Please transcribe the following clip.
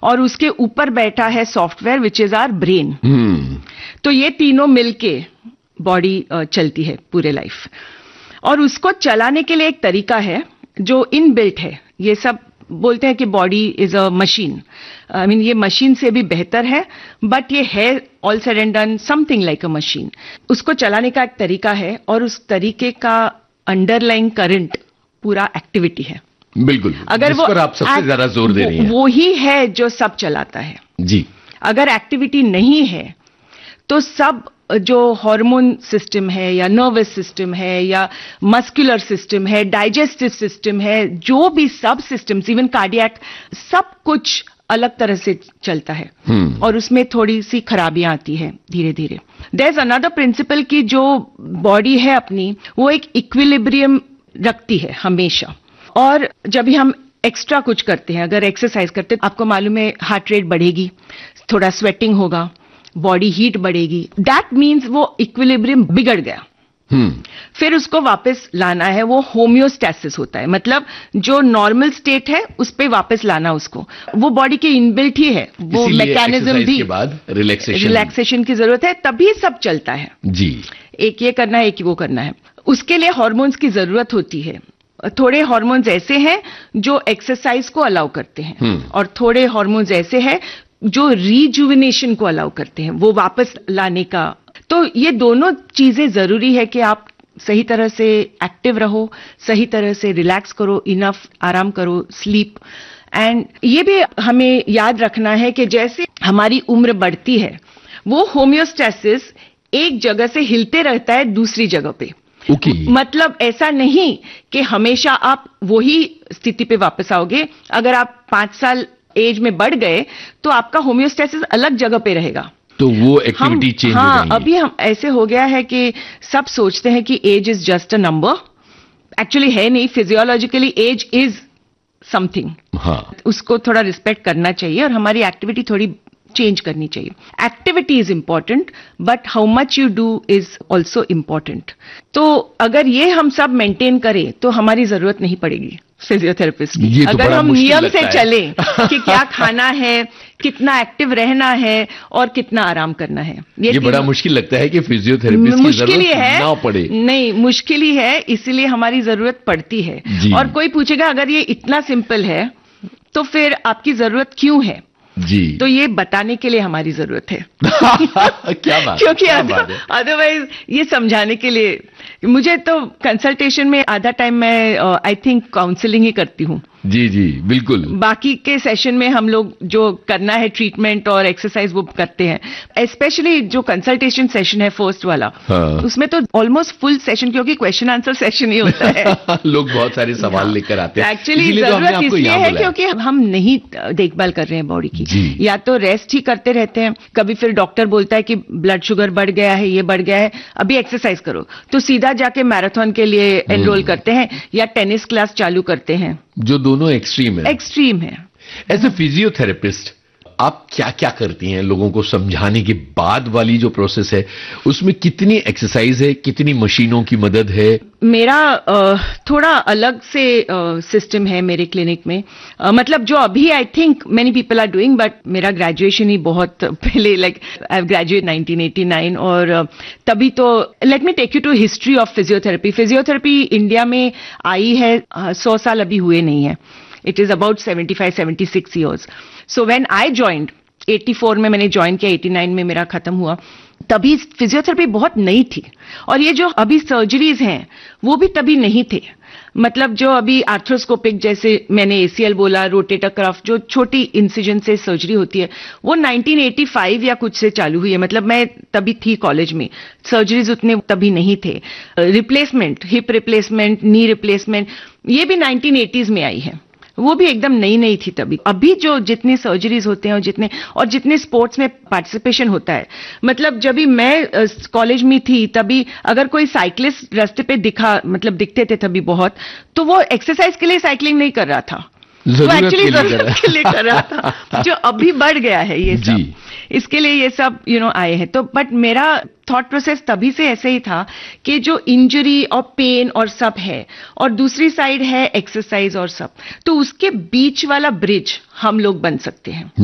और उसके ऊपर बैठा है software which is our brain. तो ये तीनों मिलके बॉडी चलती है पूरे लाइफ। और उसको चलाने के लिए एक तरीका है जो इनबिल्ट है। ये सब बोलते हैं कि body is a machine. I mean ये मशीन से भी बेहतर है, बट ये है all said and done something like a machine. उसको चलाने का एक तरीका है और उस तरीके का अंडरलाइंग करंट पूरा एक्टिविटी है। बिल्कुल, अगर जिस पर आप सबसे ज्यादा जोर दे रही हैं, वो ही है जो सब चलाता है जी। अगर एक्टिविटी नहीं है तो सब जो हार्मोन सिस्टम है या नर्वस सिस्टम है या मस्कुलर सिस्टम है, डाइजेस्टिव सिस्टम है, जो भी सब सिस्टम्स, इवन कार्डियक, सब कुछ अलग तरह से चलता है और उसमें थोड़ी सी खराबियां आती है धीरे धीरे। देयर इज अनदर प्रिंसिपल कि जो बॉडी है अपनी वो एक इक्विलिब्रियम रखती है हमेशा। और जब भी हम एक्स्ट्रा कुछ करते हैं, अगर एक्सरसाइज करते हैं, आपको मालूम है हार्ट रेट बढ़ेगी, थोड़ा स्वेटिंग होगा, बॉडी हीट बढ़ेगी। दैट मीन्स वो इक्विलिब्रियम बिगड़ गया। फिर उसको वापस लाना है, वो होम्योस्टैसिस होता है। मतलब जो नॉर्मल स्टेट है उस पे वापस लाना उसको, वो बॉडी के इनबिल्ट ही है। वो मैकेनिज्म भी, के बाद रिलैक्सेशन की जरूरत है, तभी सब चलता है जी। एक ये करना है, एक वो करना है। उसके लिए हार्मोन्स की जरूरत होती है। थोड़े हार्मोन्स ऐसे हैं जो एक्सरसाइज को अलाउ करते हैं और थोड़े हार्मोन्स ऐसे हैं जो रिजुविनेशन को अलाउ करते हैं, वो वापस लाने का। तो ये दोनों चीजें जरूरी है कि आप सही तरह से एक्टिव रहो, सही तरह से रिलैक्स करो, इनफ आराम करो, स्लीप। एंड ये भी हमें याद रखना है कि जैसे हमारी उम्र बढ़ती है, वो होम्योस्टैसिस एक जगह से हिलते रहता है दूसरी जगह पे। मतलब ऐसा नहीं कि हमेशा आप वही स्थिति पे वापस आओगे। अगर आप 5 साल एज में बढ़ गए तो आपका होम्योस्टैसिस अलग जगह पे रहेगा, तो वो एक्टिविटी चेंज हो जाएगी। अभी हम ऐसे हो गया है कि सब सोचते हैं कि as is just a number. Actually है नहीं, फिजियोलॉजिकली एज इज समथिंग। उसको थोड़ा रिस्पेक्ट करना चाहिए और हमारी एक्टिविटी थोड़ी चेंज करनी चाहिए। Activity is important but how much you do is also important. तो अगर ये हम सब मेंटेन करें तो हमारी जरूरत नहीं पड़ेगी फिजियोथेरेपिस्ट की। अगर हम नियम से चले कि क्या खाना है, कितना एक्टिव रहना है और कितना आराम करना है। ये बड़ा मुश्किल लगता है कि फिजियोथेरेपिस्ट की जरूरत ना पड़े। नहीं, मुश्किल ही है, इसीलिए हमारी जरूरत पड़ती है। और कोई पूछेगा अगर ये इतना सिंपल है तो फिर आपकी जरूरत क्यों है जी, तो ये बताने के लिए हमारी जरूरत है। क्या बात, क्योंकि अदरवाइज ये समझाने के लिए मुझे तो कंसल्टेशन में आधा टाइम मैं आई थिंक काउंसलिंग ही करती हूँ। जी जी बिल्कुल। बाकी के सेशन में हम लोग जो करना है ट्रीटमेंट और एक्सरसाइज वो करते हैं। स्पेशली जो कंसल्टेशन सेशन है फर्स्ट वाला, उसमें तो ऑलमोस्ट फुल सेशन, क्योंकि क्वेश्चन आंसर सेशन ही होता है। लोग बहुत सारे सवाल लेकर आते हैं। एक्चुअली जरूरत इसलिए है क्योंकि हम नहीं देखभाल कर रहे हैं बॉडी की, या तो रेस्ट ही करते रहते हैं। कभी फिर डॉक्टर बोलता है कि ब्लड शुगर बढ़ गया है, ये बढ़ गया है, अभी एक्सरसाइज करो, तो सीधा जाके मैराथन के लिए एनरोल करते हैं या टेनिस क्लास चालू करते हैं, जो दोनों एक्सट्रीम है। एक्सट्रीम है। एज ए फिजियोथेरेपिस्ट आप क्या क्या करती हैं लोगों को समझाने के बाद वाली जो प्रोसेस है, उसमें कितनी एक्सरसाइज है, कितनी मशीनों की मदद है? मेरा थोड़ा अलग से सिस्टम है मेरे क्लिनिक में। मतलब जो अभी I think many people are doing, but मेरा ग्रेजुएशन ही बहुत पहले, लाइक आई हैव ग्रेजुएट 1989 और तभी तो let me take you to history of physiotherapy. Physiotherapy India में आई है 100 साल अभी हुए नहीं है। It is about 75-76 years. So when I joined, 84 में मैंने ज्वाइन किया, 89 में मेरा खत्म हुआ, तभी फिजियोथेरेपी बहुत नई थी। और ये जो अभी सर्जरीज हैं वो भी तभी नहीं थे। मतलब जो अभी आर्थ्रोस्कोपिक, जैसे मैंने ACL बोला, रोटेटर कफ, जो छोटी इंसिजन से सर्जरी होती है, वो 1985 या कुछ से चालू हुई है। मतलब मैं तभी थी कॉलेज में, सर्जरीज उतने तभी नहीं थे। Replacement, hip replacement, knee replacement, ये भी 1980s में आई है, वो भी एकदम नई नई थी तभी। अभी जो जितनी सर्जरीज होते हैं और जितने स्पोर्ट्स में पार्टिसिपेशन होता है, मतलब जब भी मैं कॉलेज में थी तभी अगर कोई साइकिलिस्ट रास्ते पे दिखते थे तभी बहुत, तो वो एक्सरसाइज के लिए साइकिलिंग नहीं कर रहा था, तो एक्चुअली जरूरत के लिए कर रहा था, जो अभी बढ़ गया है ये सब। इसके लिए ये सब आए हैं। तो बट मेरा थॉट प्रोसेस तभी से ऐसे ही था कि जो इंजरी और पेन और सब है, और दूसरी साइड है एक्सरसाइज और सब, तो उसके बीच वाला ब्रिज हम लोग बन सकते हैं।